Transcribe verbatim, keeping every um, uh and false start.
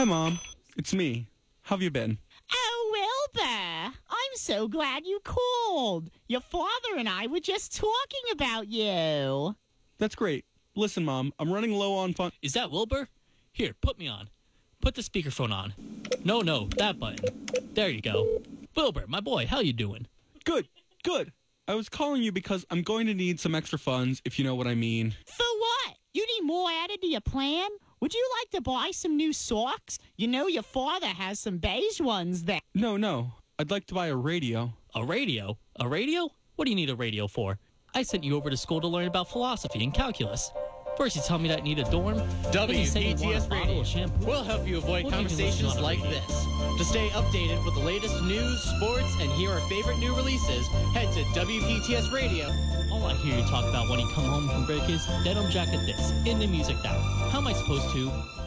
Hi, Mom. It's me. How have you been? Oh, Wilbur, I'm so glad you called. Your father and I were just talking about you. That's great. Listen, Mom, I'm running low on fun. Is that Wilbur? Here, put me on. Put the speakerphone on. No, no, that button. There you go. Wilbur, my boy, how you doing? Good, good. I was calling you because I'm going to need some extra funds, if you know what I mean. For what? You need more added to your plan? Would you like to buy some new socks? You know your father has some beige ones there. No, no. I'd like to buy a radio. A radio? A radio? What do you need a radio for? I sent you over to school to learn about philosophy and calculus. First you tell me that you need a dorm. W then you say you P T want S a bottle Radio of shampoo. will help you avoid What do you even listen conversations on a like radio? this. To stay updated with the latest news, sports, and hear our favorite new releases, head to W P T S Radio. All I hear you talk about when you come home from break is denim jacket this, in the music that. How am I supposed to